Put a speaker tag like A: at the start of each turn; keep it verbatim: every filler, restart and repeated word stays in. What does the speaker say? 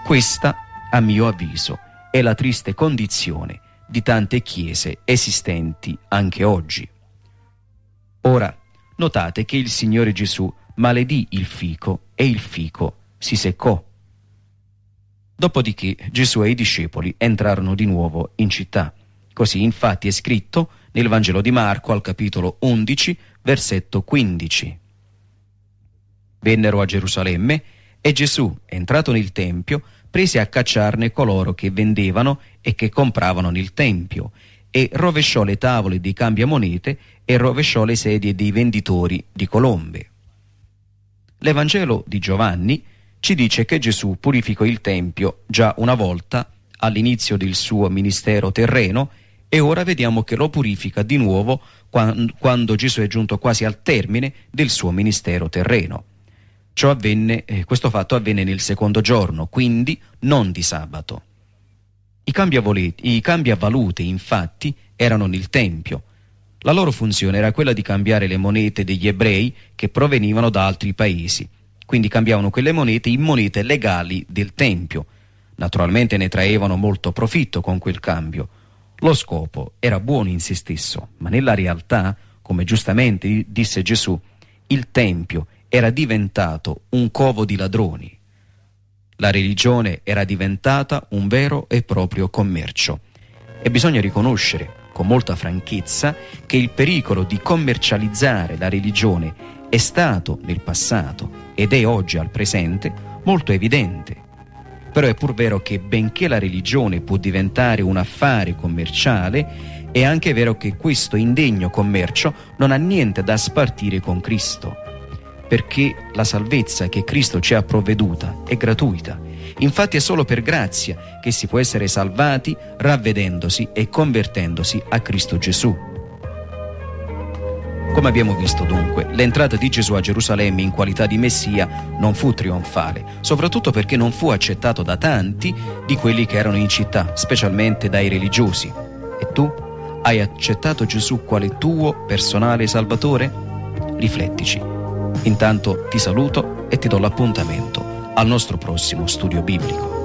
A: Questa, a mio avviso, è la triste condizione di tante chiese esistenti anche oggi. Ora, notate che il Signore Gesù maledì il fico e il fico si seccò. Dopodiché Gesù e i discepoli entrarono di nuovo in città. Così infatti è scritto nel Vangelo di Marco al capitolo undici, versetto quindici. Vennero a Gerusalemme e Gesù, entrato nel Tempio, prese a cacciarne coloro che vendevano e che compravano nel Tempio, e rovesciò le tavole dei cambiamonete e rovesciò le sedie dei venditori di colombe. L'Evangelo di Giovanni ci dice che Gesù purificò il Tempio già una volta all'inizio del suo ministero terreno, e ora vediamo che lo purifica di nuovo quando, quando Gesù è giunto quasi al termine del suo ministero terreno. Ciò avvenne, eh, questo fatto avvenne nel secondo giorno, quindi non di sabato. I cambiavalute, i cambiavalute infatti erano nel Tempio. La loro funzione era quella di cambiare le monete degli ebrei che provenivano da altri paesi, quindi cambiavano quelle monete in monete legali del Tempio. Naturalmente ne traevano molto profitto con quel cambio. Lo scopo era buono in se stesso, ma nella realtà, come giustamente disse Gesù, il Tempio era diventato un covo di ladroni. La religione era diventata un vero e proprio commercio. E bisogna riconoscere con molta franchezza che il pericolo di commercializzare la religione è stato nel passato ed è oggi al presente molto evidente. Però è pur vero che benché la religione può diventare un affare commerciale, è anche vero che questo indegno commercio non ha niente da spartire con Cristo, perché la salvezza che Cristo ci ha provveduta è gratuita. Infatti è solo per grazia che si può essere salvati ravvedendosi e convertendosi a Cristo Gesù. Come abbiamo visto dunque, l'entrata di Gesù a Gerusalemme in qualità di Messia non fu trionfale, soprattutto perché non fu accettato da tanti di quelli che erano in città, specialmente dai religiosi. E tu? Hai accettato Gesù quale tuo personale Salvatore? Riflettici. Intanto ti saluto e ti do l'appuntamento al nostro prossimo studio biblico.